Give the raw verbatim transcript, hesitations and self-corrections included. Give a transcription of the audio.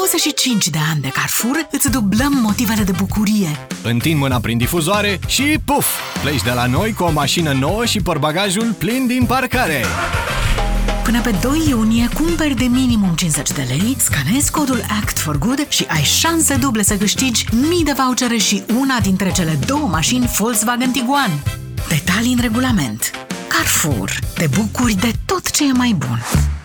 douăzeci și cinci de ani de Carrefour îți dublăm motivele de bucurie. Întind mâna prin difuzoare și puf! Pleci de la noi cu o mașină nouă și portbagajul plin din parcare! Până pe doi iunie, cumperi de minimum cincizeci de lei, scanezi codul Act for Good și ai șanse duble să câștigi mii de vouchere și una dintre cele două mașini Volkswagen Tiguan. Detalii în regulament. Carrefour. Te bucuri de tot ce e mai bun.